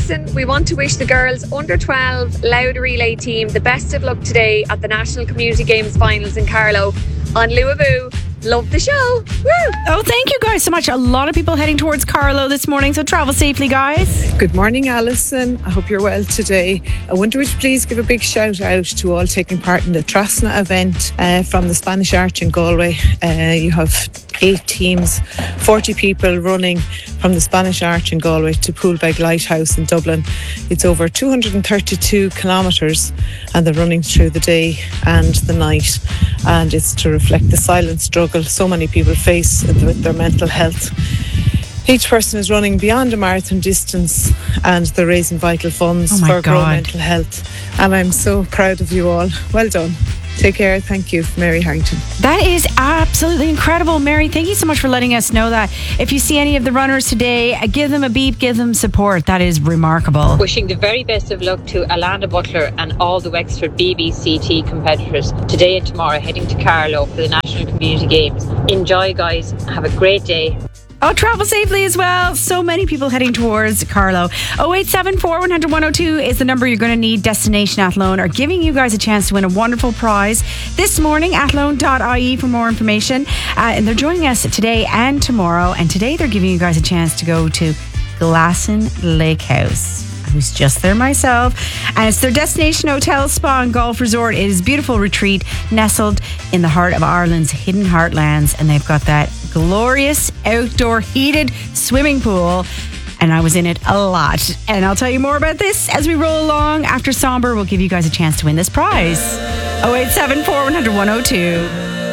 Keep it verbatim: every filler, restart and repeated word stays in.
Alison, we want to wish the girls under twelve Louder Relay team the best of luck today at the National Community Games Finals in Carlow. On Luavoo, love the show. Woo! Oh, thank you guys so much. A lot of people heading towards Carlow this morning, so travel safely, guys. Good morning, Alison. I hope you're well today. I wonder would you please give a big shout out to all taking part in the Trasna event uh, from the Spanish Arch in Galway. Uh, you have eight teams, forty people running from the Spanish Arch in Galway to Poolbeg Lighthouse in Dublin. It's over two hundred thirty-two kilometres and they're running through the day and the night, and it's to reflect the silent struggle so many people face with their mental health. Each person is running beyond a marathon distance and they're raising vital funds oh for God. Grow Mental Health, and I'm so proud of you all. Well done. Take care. Thank you, Mary Harrington. That is absolutely incredible. Mary, thank you so much for letting us know that. If you see any of the runners today, give them a beep, give them support. That is remarkable. Wishing the very best of luck to Alana Butler and all the Wexford B B C T competitors today and tomorrow heading to Carlow for the National Community Games. Enjoy, guys. Have a great day. Oh, travel safely as well. So many people heading towards Carlow. oh eight seven four, one hundred, one oh two is the number you're going to need. Destination Athlone are giving you guys a chance to win a wonderful prize this morning. athlone dot I E for more information. Uh, and they're joining us today and tomorrow. And today they're giving you guys a chance to go to Glasson Lake House. I was just there myself. And it's their destination hotel, spa and golf resort. It is a beautiful retreat nestled in the heart of Ireland's hidden heartlands. And they've got that glorious outdoor heated swimming pool. And I was in it a lot. And I'll tell you more about this as we roll along. After Somber, we'll give you guys a chance to win this prize. oh eight seven four, one hundred, one oh two